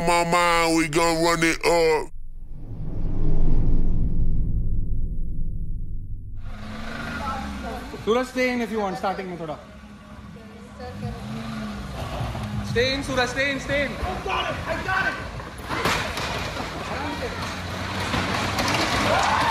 My mind, we gon' run it up. Suraj, stay in if you want, starting में थोड़ा. Stay in, Suraj, stay in, stay in. I got it!